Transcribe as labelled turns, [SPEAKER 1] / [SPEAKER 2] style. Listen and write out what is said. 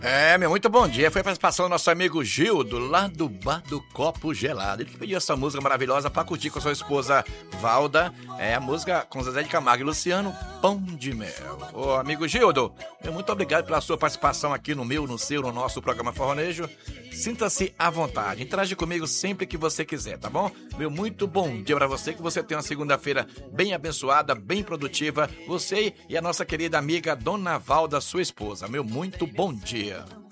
[SPEAKER 1] Meu muito bom dia. Foi a participação do nosso amigo Gildo, lá do Bar do Copo Gelado. Ele que pediu essa música maravilhosa pra curtir com a sua esposa Valda. É a música com Zezé de Camargo e Luciano, Pão de Mel. Ô, amigo Gildo, muito obrigado pela sua participação aqui no meu, no seu, no nosso programa Forronejo. Sinta-se à vontade. Interage comigo sempre que você quiser, tá bom? Meu muito bom dia pra você, que você tenha uma segunda-feira bem abençoada, bem produtiva. Você e a nossa querida amiga Dona Valda, sua esposa. Meu muito bom dia.